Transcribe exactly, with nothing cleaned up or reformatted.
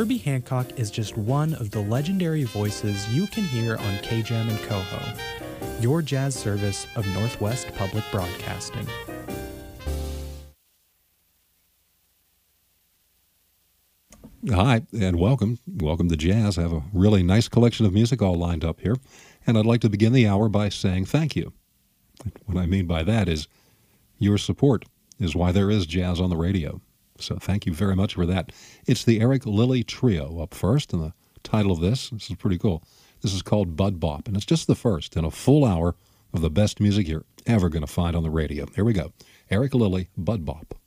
Herbie Hancock is just one of the legendary voices you can hear on K J A M and Coho, your jazz service of Northwest Public Broadcasting. Hi, and welcome. Welcome to Jazz. I have a really nice collection of music all lined up here, and I'd like to begin the hour by saying thank you. What I mean by that is your support is why there is jazz on the radio. So thank you very much for that. It's the Eric Lilly Trio up first, and the title of this, this is pretty cool. This is called Bud Bop, and it's just the first in a full hour of the best music you're ever going to find on the radio. Here we go. Eric Lilly, Bud Bop.